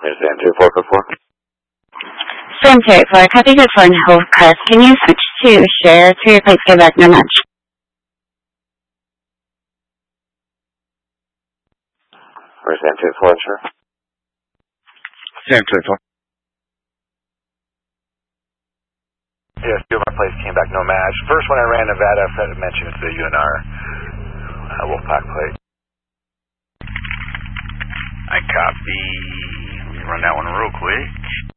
There's San 2444. San 24, copy good for Hove Crest. Can you switch to share 3 plates came back, no match? Where's San 24, sure? San 24. Yes, 2 of our plates came back, no match. First one I ran Nevada, I mentioned it's the UNR Wolfpack plate. I copy. Let me run that one real quick.